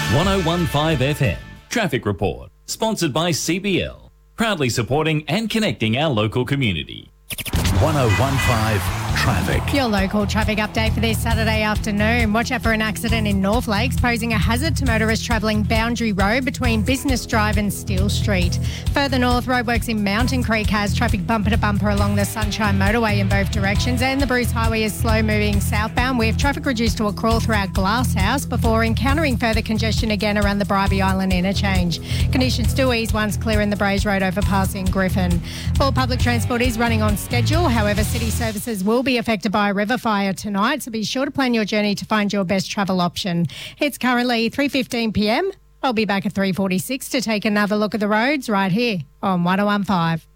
1015 FM Traffic Report, sponsored by CBL, proudly supporting and connecting our local community. 1015 Traffic. Your local traffic update for this Saturday afternoon. Watch out for an accident in North Lakes posing a hazard to motorists travelling Boundary Road between Business Drive and Steele Street. Further north, roadworks in Mountain Creek has traffic bumper to bumper along the Sunshine Motorway in both directions, and the Bruce Highway is slow moving southbound with traffic reduced to a crawl throughout Glasshouse before encountering further congestion again around the Bribie Island interchange. Conditions do ease once clear in the Braes Road overpass in Griffin. All public transport is running on schedule. However, city services will be affected by a river fire tonight, so be sure to plan your journey to find your best travel option. It's currently 3:15 p.m. I'll be back at 3:46 to take another look at the roads right here on 1015.